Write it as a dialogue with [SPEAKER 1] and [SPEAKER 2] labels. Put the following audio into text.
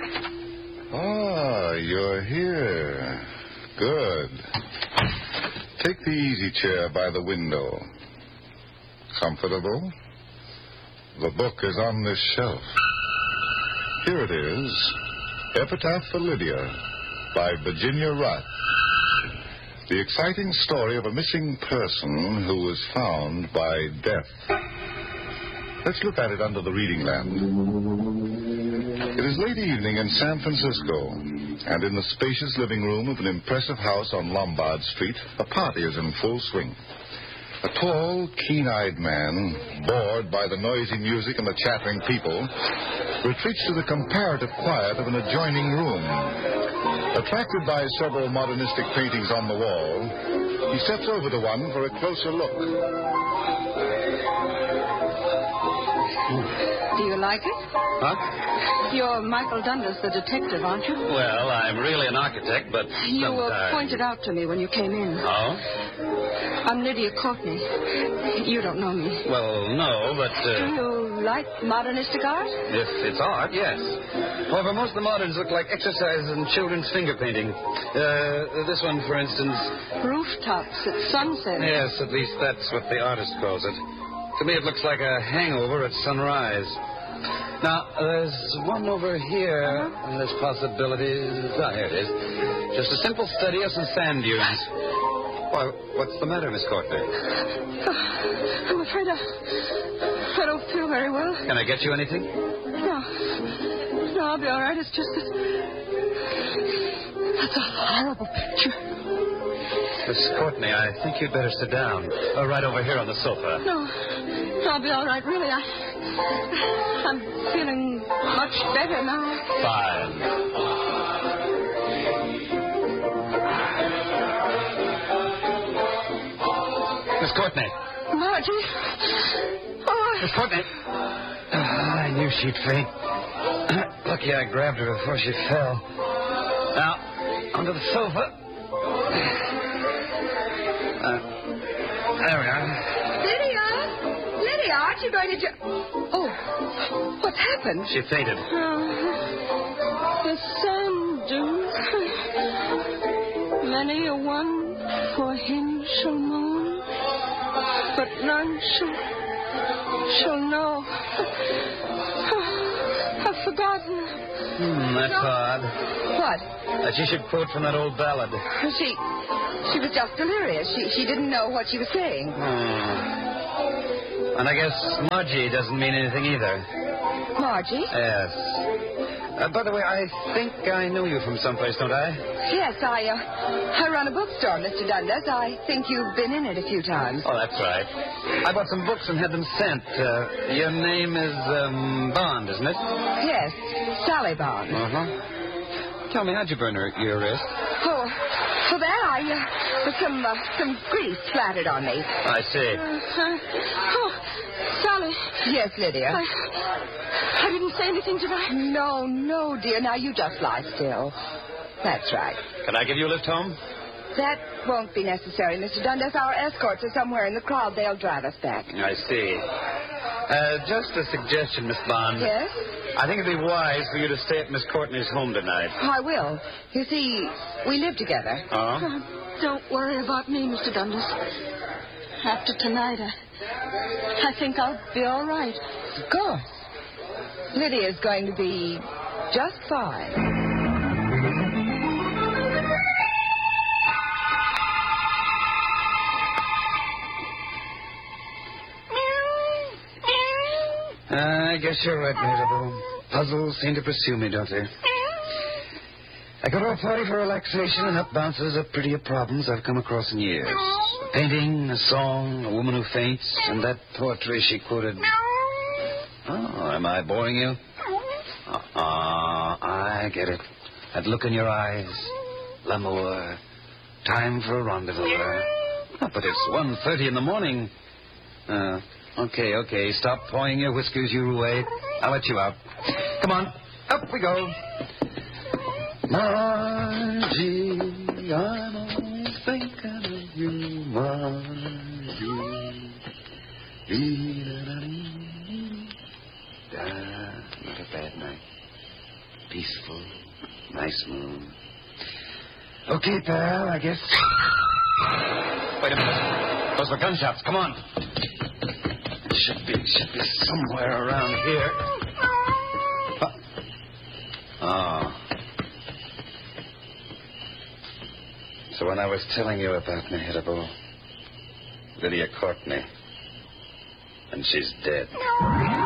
[SPEAKER 1] Ah, you're here. Good. Take the easy chair by the window. Comfortable? The book is on this shelf. Here it is. Epitaph for Lydia by Virginia Rudd. The exciting story of a missing person who was found by death. Let's look at it under the reading lamp. It is late evening in San Francisco, and in the spacious living room of an impressive house on Lombard Street, a party is in full swing. A tall, keen-eyed man, bored by the noisy music and the chattering people, retreats to the comparative quiet of an adjoining room. Attracted by several modernistic paintings on the wall, he steps over to one for a closer look.
[SPEAKER 2] Do you like it?
[SPEAKER 3] Huh?
[SPEAKER 2] You're Michael Dundas, the detective, aren't you?
[SPEAKER 3] Well, I'm really an architect, but
[SPEAKER 2] You were pointed out to me when you came in.
[SPEAKER 3] Oh?
[SPEAKER 2] I'm Lydia Courtney. You don't know me.
[SPEAKER 3] Well, no, but...
[SPEAKER 2] Do you like modernistic art?
[SPEAKER 3] If it's art, yes. However, most of the moderns look like exercises in children's finger painting. This one, for instance...
[SPEAKER 2] Rooftops at sunset.
[SPEAKER 3] Yes, at least that's what the artist calls it. To me, it looks like a hangover at sunrise. Now, there's one over here, and there's possibilities. Ah, here it is. Just a simple study of some sand dunes. Why, what's the matter, Miss Courtney?
[SPEAKER 2] I'm afraid I don't feel very well.
[SPEAKER 3] Can I get you anything?
[SPEAKER 2] No, I'll be all right. It's just that... That's a horrible picture.
[SPEAKER 3] Miss Courtney, I think you'd better sit down. Right over here on the sofa.
[SPEAKER 2] No, I'll be all right. Really, I'm feeling much better now.
[SPEAKER 3] Fine. Miss Courtney.
[SPEAKER 2] Margie. Oh,
[SPEAKER 3] Miss Courtney. I knew she'd faint. Lucky I grabbed her before she fell. Now, onto the sofa. There we are.
[SPEAKER 2] Lydia, aren't you going to... Oh, what's happened?
[SPEAKER 3] She fainted.
[SPEAKER 2] The sand dunes. Many a one for him shall mourn, but none shall know. I've forgotten.
[SPEAKER 3] That's odd.
[SPEAKER 2] What?
[SPEAKER 3] That she should quote from that old ballad.
[SPEAKER 2] She was just delirious. She didn't know what she was saying.
[SPEAKER 3] And I guess Margie doesn't mean anything either.
[SPEAKER 2] Margie?
[SPEAKER 3] Yes. By the way, I think I know you from someplace, don't I?
[SPEAKER 2] Yes, I run a bookstore, Mr. Dundas. I think you've been in it a few times.
[SPEAKER 3] Oh, that's right. I bought some books and had them sent. Your name is Bond, isn't it?
[SPEAKER 2] Yes, Sally Bond.
[SPEAKER 3] Uh-huh. Tell me, how'd you burn your wrist?
[SPEAKER 2] Oh, for that, some grease splattered on me.
[SPEAKER 3] I see.
[SPEAKER 2] Sally. Yes, Lydia.
[SPEAKER 4] I didn't say anything, did I?
[SPEAKER 2] No, dear. Now you just lie still. That's right.
[SPEAKER 3] Can I give you a lift home?
[SPEAKER 2] That won't be necessary, Mr. Dundas. Our escorts are somewhere in the crowd. They'll drive us back.
[SPEAKER 3] I see. Just a suggestion, Miss Bond.
[SPEAKER 2] Yes?
[SPEAKER 3] I think it'd be wise for you to stay at Miss Courtney's home tonight.
[SPEAKER 2] I will. You see, we live together.
[SPEAKER 3] Oh?
[SPEAKER 4] Don't worry about me, Mr. Dundas. After tonight, I think I'll be all right.
[SPEAKER 2] Of course. Lydia's going to be just fine.
[SPEAKER 3] I guess you're right, Mabel. Puzzles seem to pursue me, don't they? I go to a party for relaxation, and up bounces a prettier problems I've come across in years. A painting, a song, a woman who faints, and that poetry she quoted. Oh, am I boring you? I get it. That look in your eyes. L'amour. Time for a rendezvous. Oh, but it's 1:30 in the morning. Okay. Stop pawing your whiskers, you roue. I'll let you out. Come on. Up we go. Margie, I'm always thinking of you, Margie. Not a bad night. Peaceful. peaceful. Nice moon. Okay, pal, I guess. Wait a minute. Those were gunshots. Come on. Should be somewhere around here. Oh. So when I was telling you about Mehitable, Lydia caught me. And she's dead.